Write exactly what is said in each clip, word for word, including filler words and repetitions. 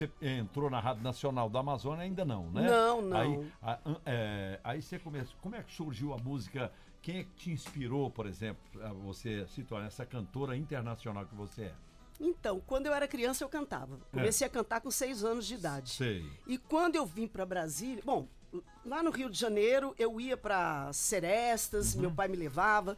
entrou na Rádio Nacional da Amazônia, ainda não, né? Não, não. Aí, a, é, aí você começou. Como é que surgiu a música? Quem é que te inspirou, por exemplo, a você se tornar essa cantora internacional que você é? Então, quando eu era criança, eu cantava. Comecei é. a cantar com seis anos de idade. Sei. E quando eu vim para Brasília... Bom, lá no Rio de Janeiro, eu ia para Serestas, uhum. meu pai me levava.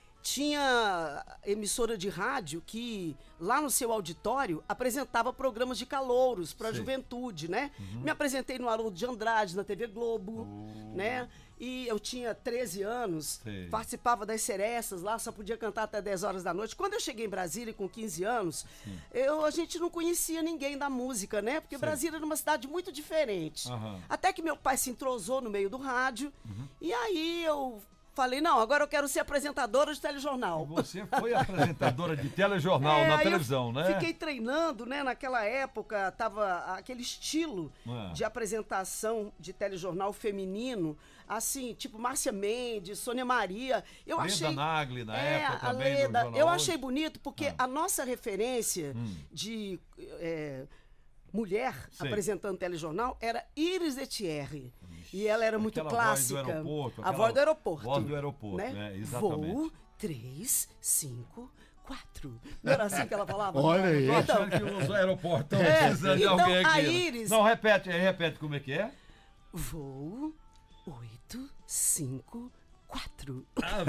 Tinha emissora de rádio que, lá no seu auditório, apresentava programas de calouros para a juventude, né? Uhum. Me apresentei no Haroldo de Andrade, na T V Globo, uh. né? E eu tinha treze anos, Sei. participava das serestas lá, só podia cantar até dez horas da noite. Quando eu cheguei em Brasília com quinze anos, eu, a gente não conhecia ninguém da música, né? Porque Sei. Brasília era uma cidade muito diferente. Uhum. Até que meu pai se entrosou no meio do rádio, uhum. e aí eu... Falei, não, agora eu quero ser apresentadora de telejornal. E você foi apresentadora de telejornal é, na televisão, né? Fiquei treinando, né? Naquela época, tava aquele estilo é. de apresentação de telejornal feminino, assim, tipo Márcia Mendes, Sônia Maria. Eu Leda achei Nagli, na é, época a também. Leda, no eu hoje. achei bonito, porque ah. a nossa referência hum. de... É, mulher Sim. apresentando telejornal era Iris Etier. E ela era muito aquela clássica. Voz do aeroporto, a voz do aeroporto. Voz do aeroporto, né? né? Exatamente. Voo três, cinco, quatro. Não era assim que ela falava? Olha aí. Então, tô achando que os aeroportos estão é, precisando então, de alguém aqui. A Iris... Não, repete, repete como é que é. Voo oito, cinco, quatro.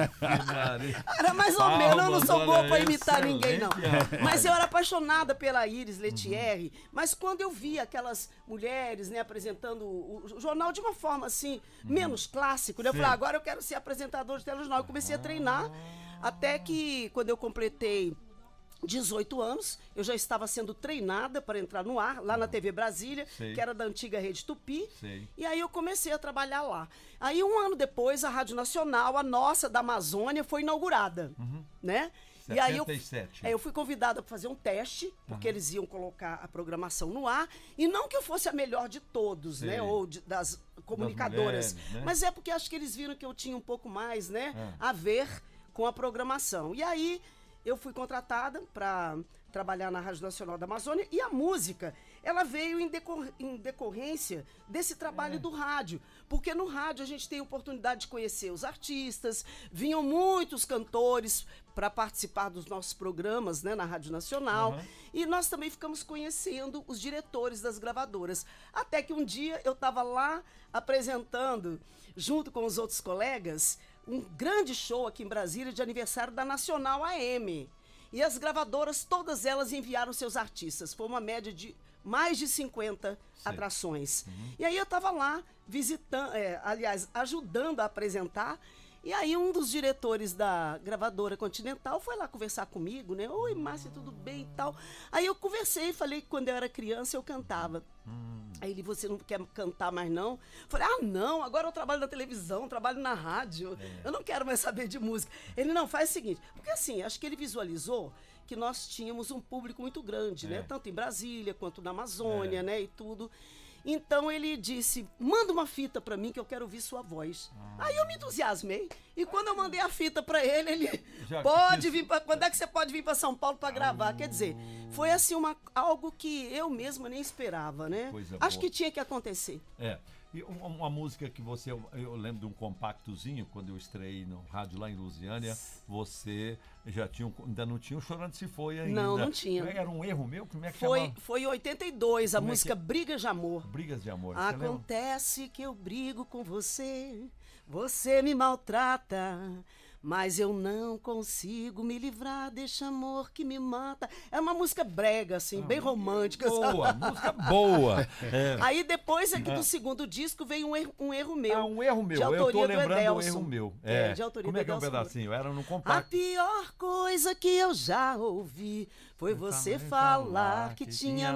Ave Era mais ou menos, eu não sou boa pra imitar ninguém, não. Mas eu era apaixonada pela Iris Letier, uhum. mas quando eu via aquelas mulheres, né, apresentando o, o jornal de uma forma assim, uhum. menos clássico, né, eu falei, agora eu quero ser apresentador de telejornal. Eu comecei a treinar, até que quando eu completei dezoito anos, eu já estava sendo treinada para entrar no ar, lá na T V Brasília, Sei. que era da antiga Rede Tupi, Sei. e aí eu comecei a trabalhar lá. Aí um ano depois, a Rádio Nacional, a nossa, da Amazônia, foi inaugurada, uhum. né? setenta e sete. E aí eu, é, eu fui convidada para fazer um teste, porque uhum. eles iam colocar a programação no ar, e não que eu fosse a melhor de todos, Sei. né, ou de, das comunicadoras, das mulheres, né? Mas é porque acho que eles viram que eu tinha um pouco mais, né, é. a ver com a programação. E aí eu fui contratada para trabalhar na Rádio Nacional da Amazônia, e a música, ela veio em, decor em decorrência desse trabalho é. do rádio, porque no rádio a gente tem a oportunidade de conhecer os artistas, vinham muitos cantores para participar dos nossos programas, né, na Rádio Nacional, uhum. e nós também ficamos conhecendo os diretores das gravadoras, até que um dia eu estava lá apresentando, junto com os outros colegas, um grande show aqui em Brasília de aniversário da Nacional A M. E as gravadoras, todas elas enviaram seus artistas. Foi uma média de mais de cinquenta Sim. atrações. Uhum. E aí eu estava lá, visitando, é, aliás, ajudando a apresentar. E aí um dos diretores da gravadora Continental foi lá conversar comigo, né? Oi, Márcia, tudo bem e tal. Aí eu conversei, falei que quando eu era criança eu cantava. Hum. Aí ele, você não quer cantar mais não? Falei, ah não, agora eu trabalho na televisão, trabalho na rádio, é. eu não quero mais saber de música. Ele, não, faz o seguinte, porque assim, acho que ele visualizou que nós tínhamos um público muito grande, é. né? Tanto em Brasília quanto na Amazônia, é. né? E tudo. Então ele disse, manda uma fita pra mim que eu quero ouvir sua voz. Ah. Aí eu me entusiasmei. E quando eu mandei a fita pra ele, ele Já pode quis... vir pra, quando é que você pode vir pra São Paulo pra gravar? Ah. Quer dizer, foi assim uma, algo que eu mesma nem esperava, né? Coisa Acho boa. que tinha que acontecer. É. E uma, uma música que você, eu, eu lembro de um compactozinho, quando eu estreiei no rádio lá em Lusiânia, você já tinha, ainda não tinha o Chorando Se Foi ainda. Não, não tinha. Era um erro meu? Como é que foi, chamava? foi em oitenta e dois, a Como música é que... Brigas de Amor. Brigas de Amor. Acontece que eu brigo com você, você me maltrata, mas eu não consigo me livrar desse amor que me mata. É uma música brega, assim, ah, bem romântica. Boa, sabe? Música boa. É. Aí depois aqui do segundo disco veio um erro, um erro meu. Ah, um erro meu. De autoria eu tô lembrando do Edelson. Um erro meu. É, é de autoria Como é do que é um Edelson. pedacinho? Era no compacto. A pior coisa que eu já ouvi foi você falar que tinha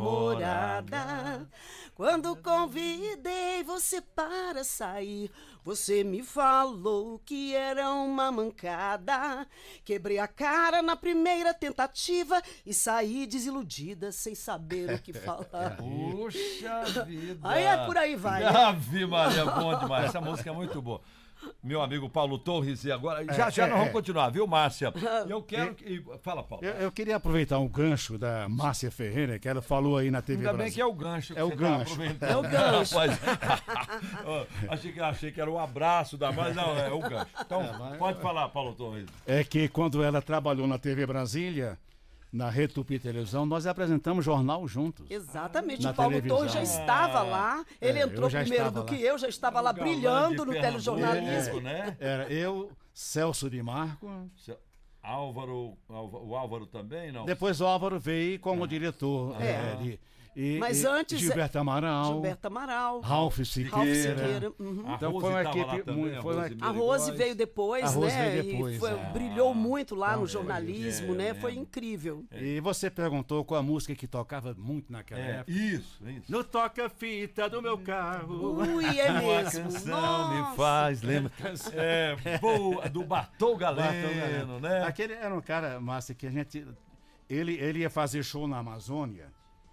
namorada. Quando convidei você para sair, você me falou que era uma mancada. Quebrei a cara na primeira tentativa e saí desiludida sem saber o que falar. Puxa vida! Aí é por aí vai. Ave Maria, bom demais. Essa música é muito boa. meu amigo Paulo Torres, e agora, já É, já é, nós vamos é. continuar, viu, Márcia? Eu quero que... Fala, Paulo. Eu, eu queria aproveitar um gancho da Márcia Ferreira, que ela falou aí na T V Ainda bem Brasil. que é o gancho que É o você tá gancho. aproveitando. É o gancho. Rapaz. Ó, achei, que, achei que era o abraço da Márcia, não, é o gancho. Então, É, mas- pode falar, Paulo Torres. É que quando ela trabalhou na T V Brasília, na Rede Tupi Televisão, nós apresentamos jornal juntos. Exatamente, Na o Paulo televisão. Torres já estava lá, ele É, entrou eu já primeiro estava do que lá. eu, já estava lá Um galã de brilhando no Pernambuco, telejornalismo. né? Era eu, Celso de Marco. Seu- Álvaro, Álvaro- o Álvaro também, não? Depois o Álvaro veio como diretor. É. é, de- e, Mas e antes- Gilberto Amaral, Gilberto Amaral, Ralph Siqueira. Ralf Siqueira. Uhum. A Então Rose foi uma tava lá equipe também, muito- foi uma- Rose A Rose Meirelles. veio depois, A Rose né? veio depois, e foi- é. brilhou muito lá no Então, jornalismo, é, né? eu Foi lembro. incrível. E você perguntou qual a música que tocava muito naquela É, época. isso, isso. No toca-fita do meu carro. Ui, é Uma mesmo. canção me Nossa. faz lembrar. É, boa, do Bartol Galeno, Galeno, né? Aquele era um cara, Márcia, que a gente. Ele, ele ia fazer show na Amazônia.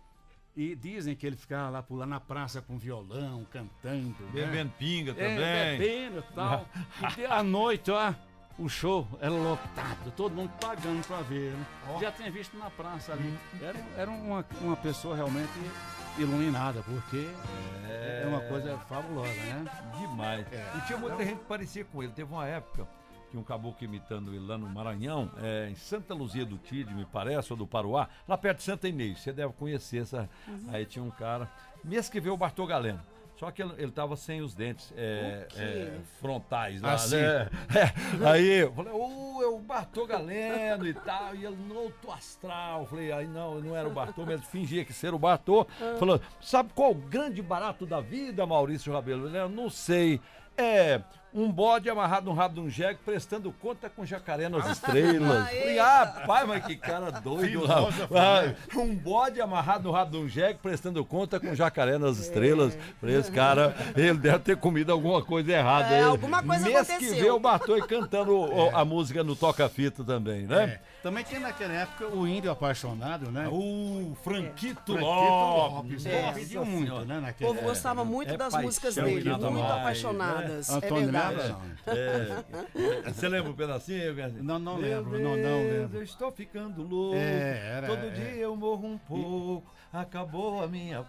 E dizem que ele ficava lá pulando na praça com violão, cantando. né? Bebendo pinga É, também. bebendo e tal. E de- à noite, ó, o show era lotado, todo mundo pagando pra ver. Né? Já tinha visto na praça ali. Era, era uma, uma pessoa realmente iluminada, porque é, uma coisa fabulosa, né? Demais. É. E tinha muita gente que parecia com ele. Teve uma época que um caboclo imitando ele lá no Maranhão, é, em Santa Luzia do Tide, me parece, ou do Paruá, lá perto de Santa Inês. Você deve conhecer essa. Aí tinha um cara, mesmo que veio o Bartol Galeno. Só que ele, ele tava sem os dentes é, O quê? é, frontais lá, Assim. né? É, aí eu falei, ô, é o Bartol Galeno e tal, e ele no alto astral. Eu falei, aí não, não era o Bartol, mas ele fingia que ser o Bartol. Falou, sabe qual o grande barato da vida, Maurício Rabelo? Eu não sei. É um bode amarrado no rabo de um jegue prestando conta com jacaré nas estrelas. Falei, ah, pai, mas que cara doido lá. Filósofo, Ah, né? um bode amarrado no rabo de um jegue prestando conta com jacaré nas estrelas. Falei, esse cara, ele deve ter comido alguma coisa errada. É, Ele- alguma coisa Mês que aconteceu. vê o Bartol cantando o- a música no Toca-Fita também, né? É. Também tinha naquela época o Índio Apaixonado, né? O Franquito Franquito Lopes. Lopes. É. Nossa pediu muito, Senhora. né? O Naquele povo gostava muito é das paixão músicas e dele, nada muito mais, apaixonadas. É Antônio verdade. Neves, não. É. Você lembra um pedacinho? Não, não Meu lembro, não, não Deus, lembro. eu estou ficando louco. É, era, Todo é. dia eu morro um pouco. Acabou a minha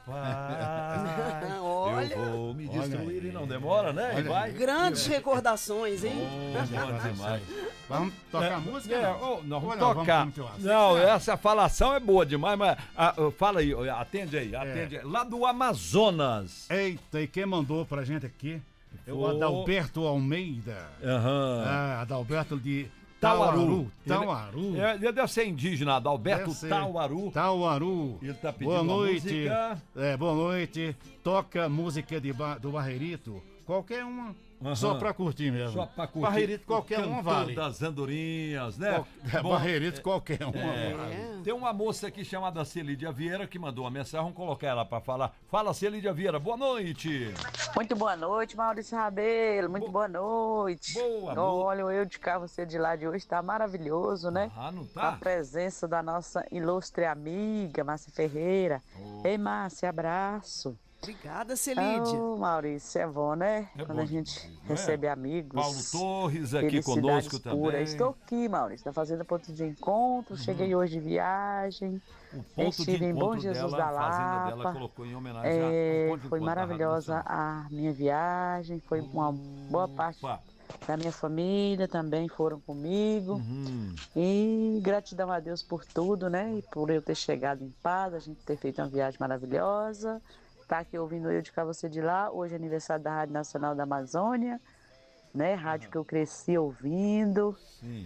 paz. Olha. Eu vou me Olha destruir aí. e não demora, né? E Olha vai. aí. Grandes recordações, hein? Bom, bom demais. Vamos tocar a música? É, não? oh, nós Ou vamos não, tocar. continuar? O que Não, você acha? essa falação é boa demais, mas ah, ah, fala aí, ó, atende aí, atende aí. Lá do Amazonas. Eita, e quem mandou pra gente aqui? É o Foi. Adalberto Almeida. Aham. Ah, Adalberto de Tauaru. Tauaru. Tauaru. É, ele deve ser indígena, Adalberto Deve ser. Tauaru. Tauaru. Ele tá pedindo Boa uma noite. música. É, boa noite. Toca música de ba- do Barreirito. Qualquer uma. Aham. Só pra curtir mesmo. Só pra curtir. Barreirito qualquer O uma cantor vale. das andorinhas, né? Qual- é, Bom, Barreirito qualquer uma é, vale. tem uma moça aqui chamada Celídia Vieira que mandou uma mensagem, vamos colocar ela pra falar. Fala, Celídia Vieira, boa noite. Muito boa noite, Maurício Rabelo. Muito Bo- boa noite. Boa noite. Olha, o Eu de Cá, Você de Lá de hoje está maravilhoso, né? Ah, não Com a tá? presença da nossa ilustre amiga, Márcia Ferreira. Oh. Ei, Márcia, abraço. Obrigada, Celídia. Oh, Maurício, é bom, né? É Quando bom a gente demais, não é? recebe amigos. Paulo Torres aqui felicidades conosco puras. também. Estou aqui, Maurício, na Fazenda Ponto de Encontro. Cheguei hoje de viagem. O ponto de Estive em Bom encontro Jesus dela, da a fazenda dela Lapa. colocou em homenagem É, ao ponto de foi encontro da Rádio maravilhosa Nacional. a minha viagem. Foi uma boa parte Opa. da minha família também foram comigo. Uhum. E gratidão a Deus por tudo, né? E por eu ter chegado em paz, a gente ter feito uma viagem maravilhosa. Tá aqui ouvindo Eu de Cá, Você de Lá. Hoje é aniversário da Rádio Nacional da Amazônia, né? Rádio que eu cresci ouvindo. Sim.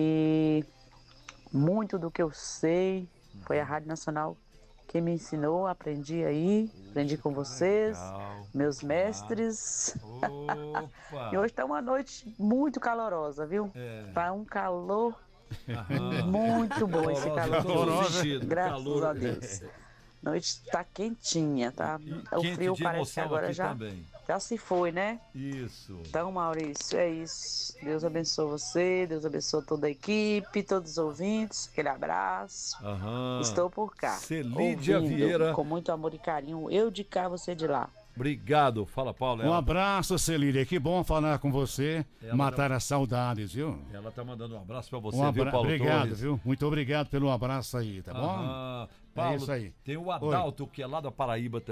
E muito do que eu sei foi a Rádio Nacional que me ensinou. Aprendi aí, aprendi com vocês, Legal. meus mestres. Opa. E hoje está uma noite muito calorosa, viu? É. Tá um calor Aham. muito bom esse Calorosa calor. em todo hoje. sentido, Graças calor. a Deus. Noite tá quentinha, tá? E O quente frio de parece que emoção agora aqui já, também. já se foi, né? Isso. Então, Maurício, é isso. Deus abençoe você, Deus abençoe toda a equipe, todos os ouvintes. Aquele abraço. Aham. Estou por cá. Celídia ouvindo Vieira. Com muito amor e carinho. Eu de cá, você de lá. Obrigado. Fala, Paulo. Um ela... abraço, Celíria. Que bom falar com você. Ela Matar tá... as saudades, viu? Ela tá mandando um abraço pra você, um abra... viu, Paulo Obrigado, Torres? viu? Muito obrigado pelo abraço aí, tá bom? Aham. Paulo, é isso aí. Tem o Adalto, Oi. que é lá da Paraíba também.